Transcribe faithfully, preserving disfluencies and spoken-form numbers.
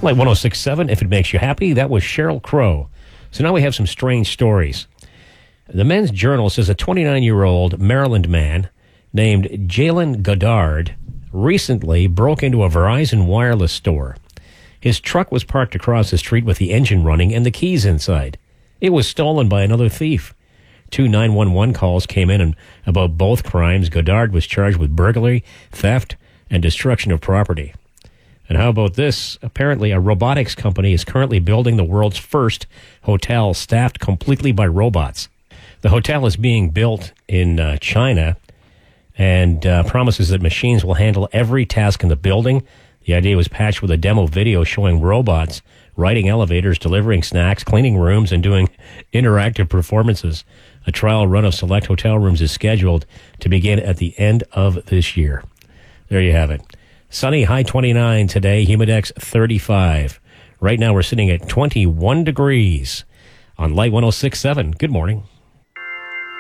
Like one oh six point seven, if it makes you happy, that was Sheryl Crow. So now we have some strange stories. The Men's Journal says a twenty-nine-year-old Maryland man named Jalen Goddard recently broke into a Verizon wireless store. His truck was parked across the street with the engine running and the keys inside. It was stolen by another thief. Two nine one one calls came in about both crimes. Goddard was charged with burglary, theft, and destruction of property. And how about this? Apparently, a robotics company is currently building the world's first hotel staffed completely by robots. The hotel is being built in uh, China and uh, promises that machines will handle every task in the building. The idea was patched with a demo video showing robots riding elevators, delivering snacks, cleaning rooms, and doing interactive performances. A trial run of select hotel rooms is scheduled to begin at the end of this year. There you have it. Sunny, high twenty-nine today, humidex thirty-five. Right now we're sitting at twenty-one degrees on Light one oh six point seven. Good morning.